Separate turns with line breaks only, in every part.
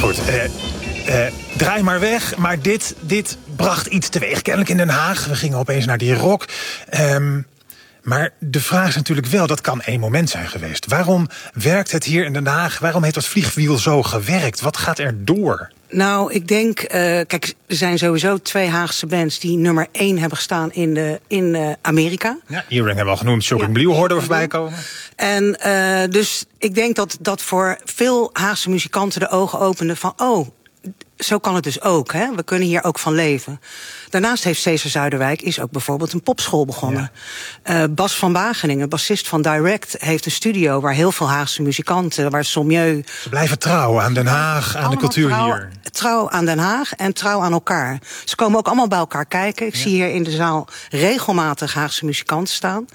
Goed, draai maar weg. Maar dit bracht iets teweeg. Kennelijk in Den Haag. We gingen opeens naar die rock. Maar de vraag is natuurlijk wel, dat kan één moment zijn geweest. Waarom werkt het hier in Den Haag? Waarom heeft dat vliegwiel zo gewerkt? Wat gaat er door?
Nou, ik denk, kijk, er zijn sowieso 2 Haagse bands die nummer 1 hebben gestaan in Amerika.
Ja, Earring hebben we al genoemd, Shocking Blue hoorden we voorbij komen.
En dus ik denk dat voor veel Haagse muzikanten de ogen openden van, oh, zo kan het dus ook, hè? We kunnen hier ook van leven. Daarnaast heeft Cesar Zuiderwijk is ook bijvoorbeeld een popschool begonnen. Ja. Bas van Wageningen, bassist van Direct, heeft een studio waar heel veel Haagse muzikanten, waar Sommieu...
Ze blijven trouw aan Den Haag, aan de cultuur hier.
Trouw aan Den Haag en trouw aan elkaar. Ze komen ook allemaal bij elkaar kijken. Ik zie hier in de zaal regelmatig Haagse muzikanten staan.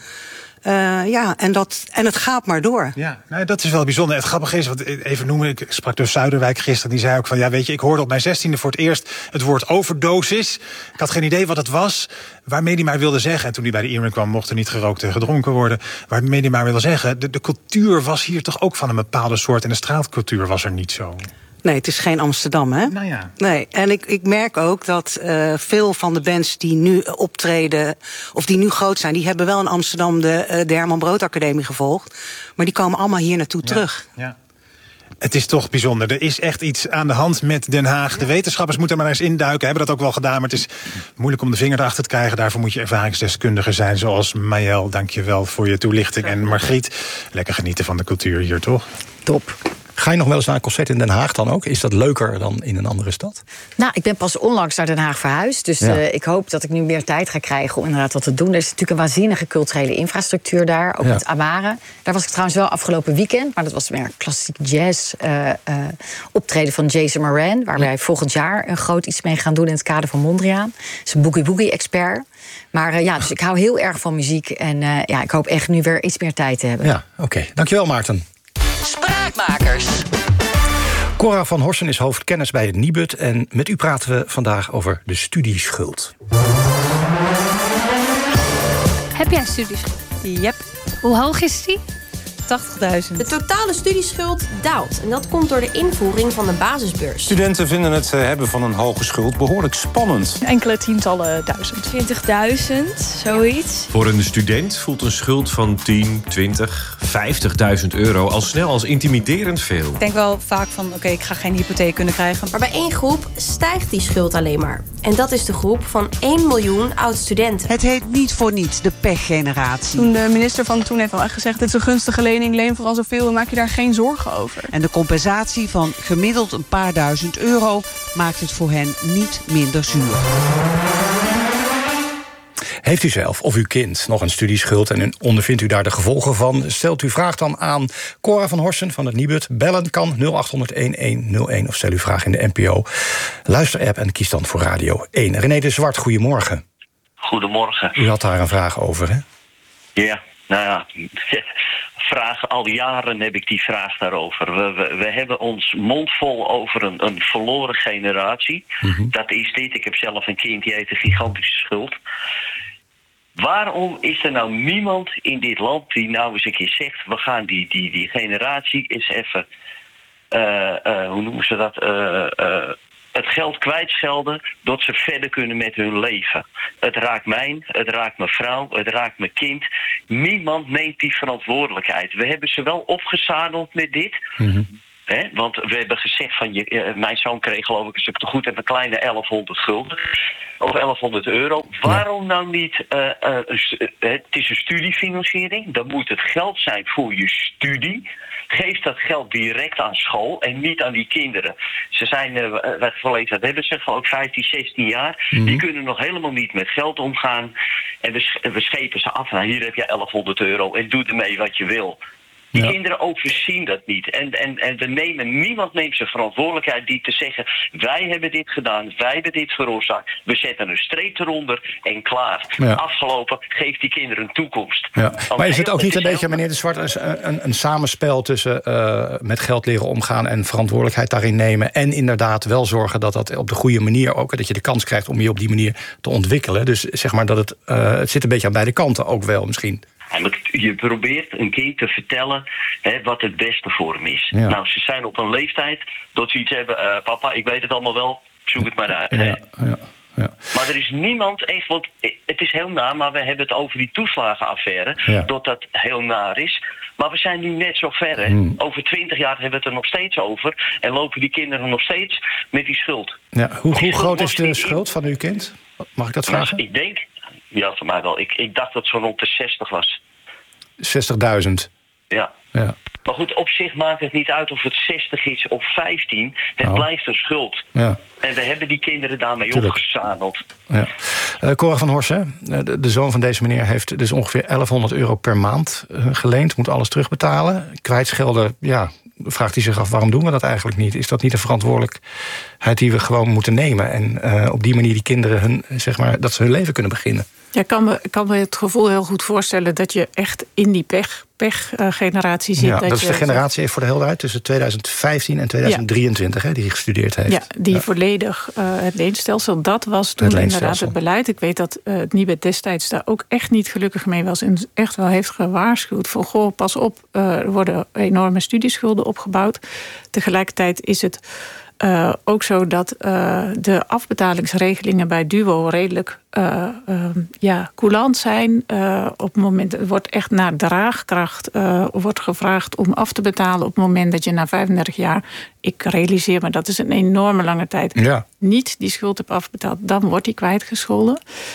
En het gaat maar door. Ja,
nou, dat is wel bijzonder. Het grappige is, wat even noemen, ik sprak dus Zuiderwijk gisteren, die zei ook van, ja, weet je, ik hoorde op mijn 16e voor het eerst het woord overdosis. Ik had geen idee wat het was, waarmee hij maar wilde zeggen, en toen hij bij de Earring kwam, mocht er niet gerookt en gedronken worden, waarmee hij maar wilde zeggen, de cultuur was hier toch ook van een bepaalde soort, en de straatcultuur was er niet zo.
Nee, het is geen Amsterdam, hè?
Nou ja.
Nee, en ik merk ook dat veel van de bands die nu optreden, of die nu groot zijn, die hebben wel in Amsterdam de Herman Brood Academie gevolgd. Maar die komen allemaal hier naartoe terug.
Ja. Het is toch bijzonder. Er is echt iets aan de hand met Den Haag. De wetenschappers moeten er maar eens induiken. Hebben dat ook wel gedaan, maar het is moeilijk om de vinger erachter te krijgen. Daarvoor moet je ervaringsdeskundige zijn, zoals Mayel. Dank je wel voor je toelichting. En Margriet, lekker genieten van de cultuur hier, toch?
Top. Ga je nog wel eens naar een concert in Den Haag dan ook? Is dat leuker dan in een andere stad?
Nou, ik ben pas onlangs naar Den Haag verhuisd. Dus ik hoop dat ik nu meer tijd ga krijgen om inderdaad wat te doen. Er is natuurlijk een waanzinnige culturele infrastructuur daar. Ook met Amare. Daar was ik trouwens wel afgelopen weekend. Maar dat was meer klassiek jazz optreden van Jason Moran. Waar wij volgend jaar een groot iets mee gaan doen in het kader van Mondriaan. Dat is een boogie-woogie-expert. Maar dus ik hou heel erg van muziek. En ik hoop echt nu weer iets meer tijd te hebben.
Ja, oké. Dankjewel, Maarten.
Spraakmakers.
Cora van Horsen is hoofdkennis bij het Nibud. En met u praten we vandaag over de studieschuld.
Heb jij een studieschuld?
Yep.
Hoe hoog is die?
80.000.
De totale studieschuld daalt. En dat komt door de invoering van de basisbeurs.
Studenten vinden het hebben van een hoge schuld behoorlijk spannend.
Enkele tientallen duizend.
20.000, zoiets.
Voor een student voelt een schuld van 10, 20, 50.000 euro al snel als intimiderend veel.
Ik denk wel vaak van, oké, ik ga geen hypotheek kunnen krijgen.
Maar bij één groep stijgt die schuld alleen maar. En dat is de groep van 1 miljoen oud-studenten.
Het heet niet voor niets de pechgeneratie.
Toen de minister van toen heeft al echt gezegd, dit is een gunstige lening, leen vooral zoveel en maak je daar geen zorgen over.
En de compensatie van gemiddeld een paar duizend euro maakt het voor hen niet minder zuur.
Heeft u zelf of uw kind nog een studieschuld en ondervindt u daar de gevolgen van? Stelt uw vraag dan aan Cora van Horsen van het Nibud. Bellen kan 0800-1101 of stel uw vraag in de NPO luisterapp en kies dan voor Radio 1. René de Zwart, goedemorgen.
Goedemorgen.
U had daar een vraag over, hè?
Ja, nou ja, vraag, al jaren heb ik die vraag daarover. We hebben ons mond vol over een verloren generatie. Mm-hmm. Dat is dit. Ik heb zelf een kind, die heeft een gigantische schuld. Waarom is er nou niemand in dit land die nou eens een keer zegt, we gaan die generatie eens even, hoe noemen ze dat, het geld kwijtschelden, dat ze verder kunnen met hun leven. Het raakt mij, het raakt mijn vrouw, het raakt mijn kind. Niemand neemt die verantwoordelijkheid. We hebben ze wel opgezadeld met dit. Mm-hmm. Want we hebben gezegd van mijn zoon kreeg, geloof ik, als ik het goed heb, een kleine 1100 gulden. Of 1100 euro. Waarom nou niet? Het is een studiefinanciering. Dan moet het geld zijn voor je studie. Geef dat geld direct aan school en niet aan die kinderen. Ze zijn, dat hebben ze ook 15, 16 jaar. Mm-hmm. Die kunnen nog helemaal niet met geld omgaan. En we schepen ze af. Nou, hier heb je 1100 euro en doe ermee wat je wil. Die kinderen overzien dat niet. En niemand neemt zijn verantwoordelijkheid die te zeggen, wij hebben dit gedaan, wij hebben dit veroorzaakt. We zetten een streep eronder en klaar. Ja. Afgelopen, geef die kinderen een toekomst.
Ja. Maar is het ook niet een beetje, meneer de Zwart, een samenspel tussen met geld leren omgaan en verantwoordelijkheid daarin nemen en inderdaad wel zorgen dat dat op de goede manier ook, dat je de kans krijgt om je op die manier te ontwikkelen. Dus zeg maar dat het zit een beetje aan beide kanten ook wel misschien.
Je probeert een kind te vertellen wat het beste voor hem is.
Ja.
Nou, ze zijn op een leeftijd dat ze iets hebben... papa, ik weet het allemaal wel, zoek het maar uit.
Ja.
Maar er is niemand echt... Want het is heel naar, maar we hebben het over die toeslagenaffaire.
Ja.
Dat heel naar is. Maar we zijn nu net zo ver. Hè? Over 20 jaar hebben we het er nog steeds over. En lopen die kinderen nog steeds met die schuld.
Ja. Hoe groot is de schuld van uw kind? Mag ik dat vragen?
Ik denk... Ja, voor mij wel. Ik dacht dat het zo rond de 60 was.
60.000?
Ja. Maar goed, op zich maakt het niet uit of het 60 is of 15. Het blijft een schuld.
Ja.
En we hebben die kinderen daarmee opgezadeld.
Ja. Cora van Horsen, de zoon van deze meneer heeft dus ongeveer €1100 per maand geleend. Moet alles terugbetalen. Kwijtschelden, vraagt hij zich af, waarom doen we dat eigenlijk niet? Is dat niet een verantwoordelijkheid die we gewoon moeten nemen? En op die manier die kinderen dat ze hun leven kunnen beginnen.
Ja, ik kan me het gevoel heel goed voorstellen dat je echt in die pechgeneratie zit.
Ja, dat is de generatie, even voor de helderheid, tussen 2015 en 2023, die gestudeerd heeft.
Ja, die volledig het leenstelsel, dat was toen inderdaad het beleid. Ik weet dat het Nibud destijds daar ook echt niet gelukkig mee was en echt wel heeft gewaarschuwd van, goh, pas op, er worden enorme studieschulden opgebouwd. Tegelijkertijd is het ook zo dat de afbetalingsregelingen bij DUO redelijk coulant zijn. Op het moment, het wordt echt naar draagkracht wordt gevraagd om af te betalen op het moment dat je na 35 jaar, ik realiseer me, dat is een enorme lange tijd, niet die schuld hebt afbetaald, dan wordt die kwijtgescholden.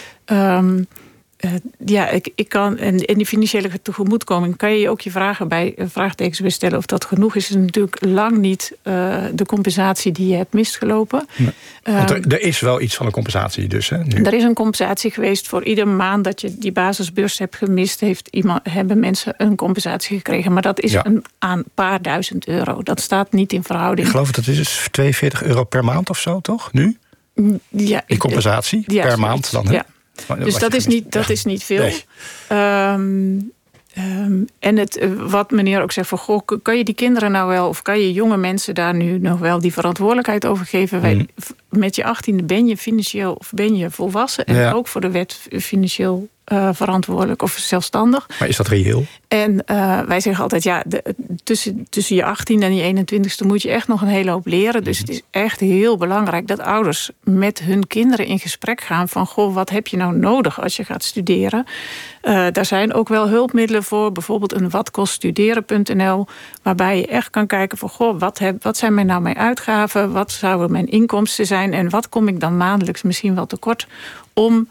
Ik kan, en die financiële tegemoetkoming kan je ook je vraagtekens bij stellen of dat genoeg is. Is natuurlijk lang niet de compensatie die je hebt misgelopen.
Nee. Want er is wel iets van een compensatie dus, hè? Nu.
Er is een compensatie geweest voor iedere maand dat je die basisbeurs hebt gemist, hebben mensen een compensatie gekregen. Maar dat is aan een paar duizend euro. Dat staat niet in verhouding.
Ik geloof dat het is €42 per maand of zo, toch? Nu?
Ja,
die compensatie per maand dan, hè?
Ja. Dus dat is niet veel. Nee. En wat meneer ook zegt van, goh, kan je die kinderen nou wel, of kan je jonge mensen daar nu nog wel die verantwoordelijkheid over geven? Met je 18e ben je financieel of ben je volwassen en ook voor de wet financieel verantwoordelijk of zelfstandig.
Maar is dat reëel?
En wij zeggen altijd, tussen je 18e en je 21ste moet je echt nog een hele hoop leren. Dus het is echt heel belangrijk dat ouders met hun kinderen in gesprek gaan van, goh, wat heb je nou nodig als je gaat studeren? Daar zijn ook wel hulpmiddelen voor, bijvoorbeeld een watkoststuderen.nl, waarbij je echt kan kijken van, goh, wat zijn mijn uitgaven? Wat zouden mijn inkomsten zijn? En wat kom ik dan maandelijks misschien wel tekort om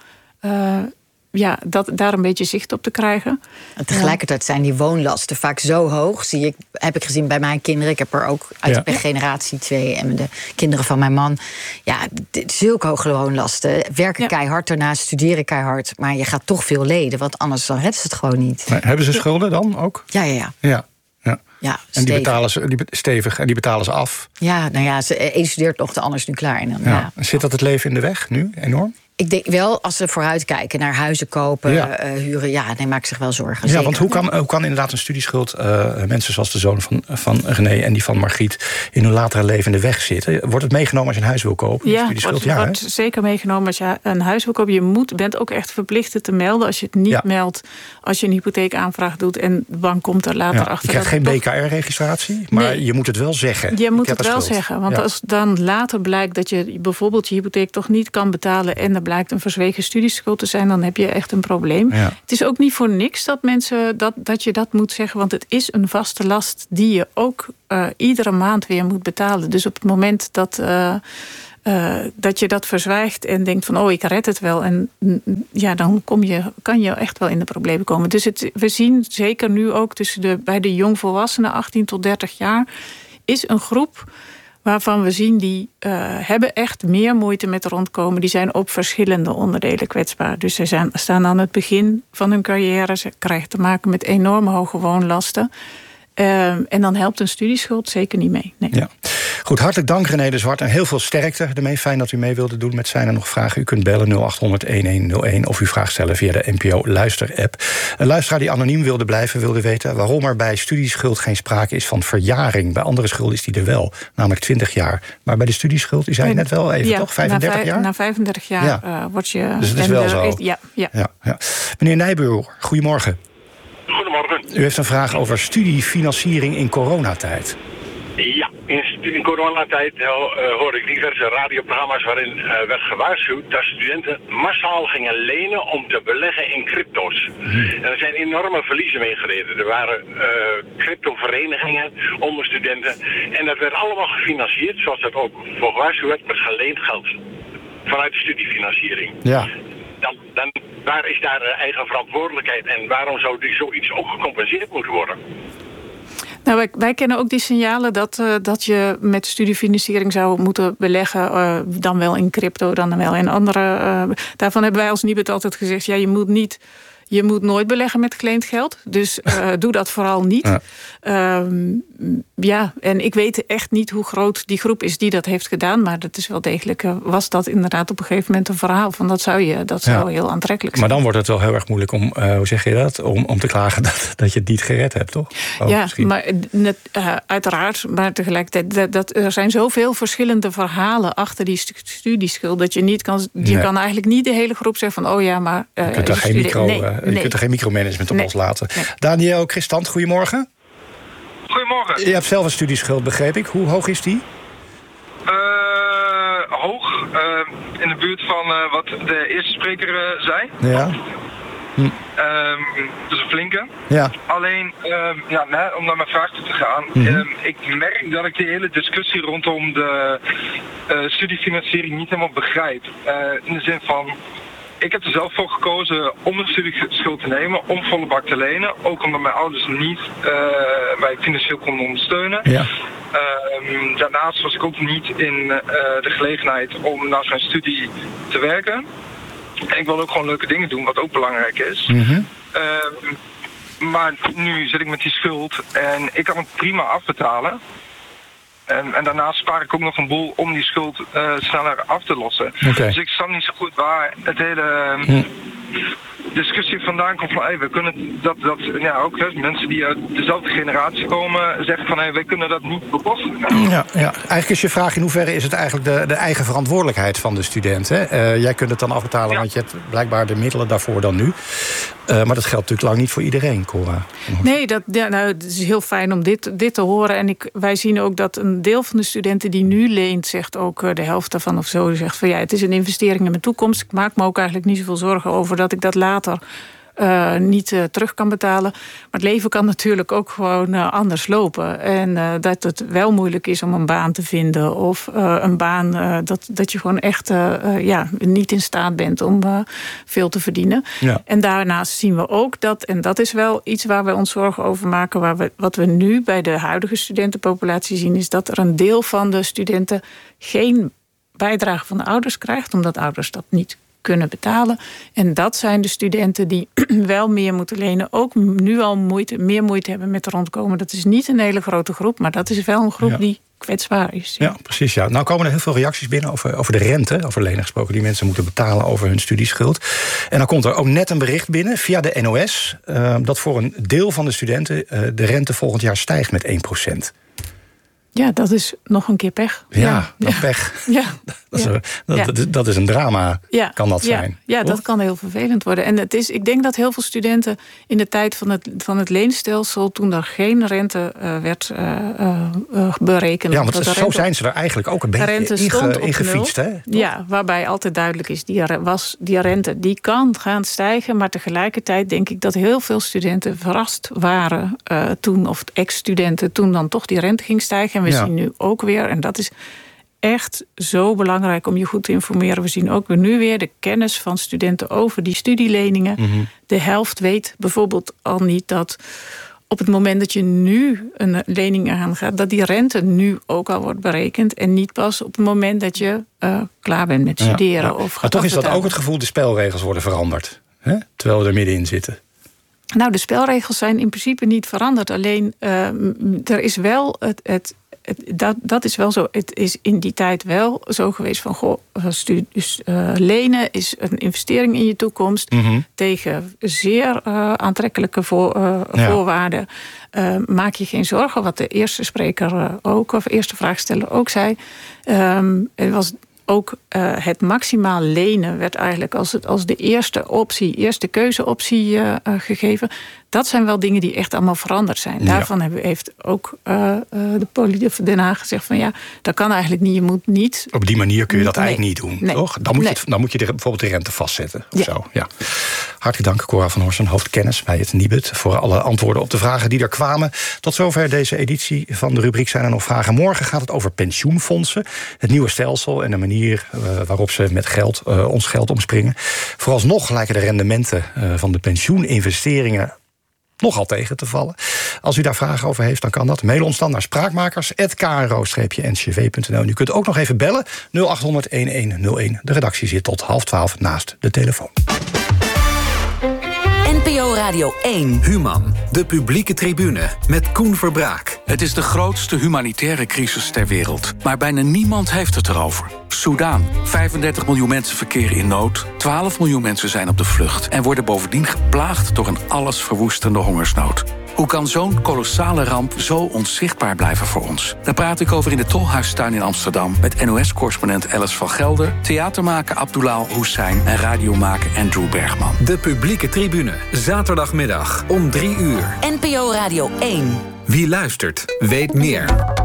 daar een beetje zicht op te krijgen.
En tegelijkertijd zijn die woonlasten vaak zo hoog. Heb ik gezien bij mijn kinderen. Ik heb er ook uit de generatie 2 en de kinderen van mijn man. Ja, zulke hoge woonlasten. Werken keihard, daarna studeren keihard. Maar je gaat toch veel leden, want anders dan redt ze het gewoon niet.
Maar hebben ze schulden dan ook?
Ja.
Ja, en die betalen ze stevig en die betalen ze af.
Ja, een studeert nog, de ander is nu klaar. En dan,
Zit dat het leven in de weg nu enorm?
Ik denk wel, als ze vooruitkijken naar huizen kopen, huren, dan maak ik zich wel zorgen.
Ja, want hoe kan inderdaad een studieschuld mensen zoals de zoon van René en die van Margriet in hun latere leven in de weg zitten? Wordt het meegenomen als je een huis wil kopen?
Ja, wordt zeker meegenomen als je een huis wil kopen. Je bent ook echt verplicht te melden. Als je het niet meldt, als je een hypotheekaanvraag doet en de bank komt er later achter.
Je krijgt geen BKR-registratie, maar je moet het wel zeggen.
Je moet het wel zeggen, want als dan later blijkt dat je bijvoorbeeld je hypotheek toch niet kan betalen en blijkt een verzwegen studieschuld te zijn, dan heb je echt een probleem. Ja. Het is ook niet voor niks dat mensen dat je dat moet zeggen, want het is een vaste last die je ook iedere maand weer moet betalen. Dus op het moment dat je dat verzwijgt en denkt van, ik red het wel, en dan kan je echt wel in de problemen komen. Dus we zien zeker nu ook bij de jongvolwassenen 18 tot 30 jaar is een groep waarvan we zien die hebben echt meer moeite met rondkomen. Die zijn op verschillende onderdelen kwetsbaar. Dus ze staan aan het begin van hun carrière. Ze krijgen te maken met enorme hoge woonlasten. En dan helpt een studieschuld zeker niet mee. Nee.
Ja. Goed, hartelijk dank René de Zwart en heel veel sterkte ermee. Fijn dat u mee wilde doen. Met zijn er nog vragen, u kunt bellen 0800-1101 of uw vraag stellen via de NPO Luister-app. Een luisteraar die anoniem wilde weten waarom er bij studieschuld geen sprake is van verjaring. Bij andere schulden is die er wel, namelijk 20 jaar. Maar bij de studieschuld, u zei net wel even, toch? 35 jaar?
Na 35 jaar wordt je...
Dus het is wel zo.
Ja.
Meneer Nijboer, goedemorgen. U heeft een vraag over studiefinanciering in coronatijd.
Ja, in coronatijd hoorde ik diverse radioprogramma's waarin werd gewaarschuwd dat studenten massaal gingen lenen om te beleggen in crypto's. En er zijn enorme verliezen mee gereden. Er waren cryptoverenigingen onder studenten en dat werd allemaal gefinancierd, zoals dat ook voor gewaarschuwd werd, met geleend geld. Vanuit de studiefinanciering.
Ja.
Dan waar is daar eigen verantwoordelijkheid en waarom zou zoiets ook gecompenseerd moeten worden?
Nou, wij kennen ook die signalen dat je met studiefinanciering zou moeten beleggen. Dan wel in crypto, dan wel in andere. Daarvan hebben wij als Nibud altijd gezegd, ja, je moet nooit beleggen met geleend geld. Dus doe dat vooral niet. Ja. En ik weet echt niet hoe groot die groep is die dat heeft gedaan. Maar dat is wel degelijk, was dat inderdaad op een gegeven moment een verhaal van dat zou heel aantrekkelijk zijn.
Maar dan wordt het wel heel erg moeilijk om, hoe zeg je dat? Om te klagen dat je het niet gered hebt, toch?
Ja, misschien. Maar uiteraard. Maar tegelijkertijd, er zijn zoveel verschillende verhalen achter die studieschuld. Dat je niet kan. Je kan eigenlijk niet de hele groep zeggen van, oh ja, maar.
Je kunt er geen micromanagement op loslaten. Nee. Daniel Christant, goedemorgen.
Goedemorgen.
Je hebt zelf een studieschuld, begreep ik. Hoe hoog is die?
Hoog. In de buurt van wat de eerste spreker zei.
Ja.
Dus een flinke.
Ja.
Alleen, om naar mijn vraag toe te gaan. Ik merk dat ik de hele discussie rondom de studiefinanciering niet helemaal begrijp. In de zin van, ik heb er zelf voor gekozen om een studieschuld te nemen, om volle bak te lenen. Ook omdat mijn ouders niet mij financieel konden ondersteunen. Ja. Daarnaast was ik ook niet in de gelegenheid om naast mijn studie te werken. En ik wil ook gewoon leuke dingen doen, wat ook belangrijk is. Maar nu zit ik met die schuld en ik kan het prima afbetalen. En daarnaast spaar ik ook nog een boel om die schuld sneller af te lossen. Okay. Dus ik snap niet zo goed waar het hele discussie vandaan komt van, we kunnen dat ook mensen die uit dezelfde generatie komen zeggen van, wij kunnen dat niet bekostigen.
Ja. Eigenlijk is je vraag, in hoeverre is het eigenlijk de eigen verantwoordelijkheid van de student? Hè? Jij kunt het dan afbetalen, want je hebt blijkbaar de middelen daarvoor dan nu. Maar dat geldt natuurlijk lang niet voor iedereen, Cora.
Nee, het is heel fijn om dit te horen. En wij zien ook dat een deel van de studenten die nu leent, zegt ook de helft daarvan of zo, zegt van het is een investering in mijn toekomst. Ik maak me ook eigenlijk niet zoveel zorgen over dat ik dat later niet terug kan betalen. Maar het leven kan natuurlijk ook gewoon anders lopen. En dat het wel moeilijk is om een baan te vinden. Of een baan dat je gewoon echt niet in staat bent om veel te verdienen. Ja. En daarnaast zien we ook en dat is wel iets waar we ons zorgen over maken. Wat we nu bij de huidige studentenpopulatie zien, is dat er een deel van de studenten geen bijdrage van de ouders krijgt, omdat ouders dat niet kunnen betalen. En dat zijn de studenten die wel meer moeten lenen. Ook nu al meer moeite hebben met rondkomen. Dat is niet een hele grote groep, maar dat is wel een groep die kwetsbaar is.
Ja, precies. Ja. Nou komen er heel veel reacties binnen over de rente, over lenen gesproken, die mensen moeten betalen over hun studieschuld. En dan komt er ook net een bericht binnen via de NOS dat voor een deel van de studenten de rente volgend jaar stijgt met 1%.
Ja, dat is nog een keer pech.
Pech.
Ja.
Dat is een drama, kan dat zijn.
Ja, dat kan heel vervelend worden. En ik denk dat heel veel studenten in de tijd van het leenstelsel, toen er geen rente werd berekend.
Ja, want zo zijn ze er eigenlijk ook een beetje ingefietst. Hè?
Ja, waarbij altijd duidelijk is, die rente die kan gaan stijgen. Maar tegelijkertijd denk ik dat heel veel studenten verrast waren toen, of ex-studenten, toen dan toch die rente ging stijgen. En we zien nu ook weer, en dat is echt zo belangrijk om je goed te informeren. We zien ook nu weer de kennis van studenten over die studieleningen. De helft weet bijvoorbeeld al niet dat op het moment dat je nu een lening aangaat, dat die rente nu ook al wordt berekend. En niet pas op het moment dat je klaar bent met studeren. Of
maar toch is dat ook het gevoel, de spelregels worden veranderd. Hè? Terwijl we er middenin zitten.
Nou, de spelregels zijn in principe niet veranderd. Alleen, er is wel dat is wel zo. Het is in die tijd wel zo geweest van, lenen is een investering in je toekomst tegen zeer aantrekkelijke voorwaarden. Maak je geen zorgen, wat de eerste spreker eerste vraagsteller ook zei. Het was ook het maximaal lenen werd eigenlijk als de eerste keuzeoptie gegeven. Dat zijn wel dingen die echt allemaal veranderd zijn. Daarvan heeft ook de politie van Den Haag gezegd van dat kan eigenlijk niet. Je moet niet.
Op die manier kun je dat eigenlijk niet doen, toch? Dan moet je bijvoorbeeld de rente vastzetten. Of zo. Ja. Hartelijk dank, Cora van Horsen, hoofdkennis bij het Nibud, voor alle antwoorden op de vragen die er kwamen. Tot zover deze editie van de rubriek Zijn er nog vragen. Morgen gaat het over pensioenfondsen, het nieuwe stelsel en de manier waarop ze met geld, ons geld omspringen. Vooralsnog lijken de rendementen van de pensioeninvesteringen nogal tegen te vallen. Als u daar vragen over heeft, dan kan dat. Mail ons dan naar spraakmakers@kro-ncv.nl. U kunt ook nog even bellen, 0800-1101. De redactie zit tot 11:30 naast de telefoon.
NPO Radio 1. Human, de publieke tribune, met Koen Verbraak.
Het is de grootste humanitaire crisis ter wereld. Maar bijna niemand heeft het erover. Soedan. 35 miljoen mensen verkeren in nood. 12 miljoen mensen zijn op de vlucht. En worden bovendien geplaagd door een allesverwoestende hongersnood. Hoe kan zo'n kolossale ramp zo onzichtbaar blijven voor ons? Daar praat ik over in de Tolhuistuin in Amsterdam met NOS-correspondent Alice van Gelder, theatermaker Abdullah Hussein en radiomaker Andrew Bergman.
De publieke tribune, zaterdagmiddag om 3 uur.
NPO Radio 1.
Wie luistert, weet meer.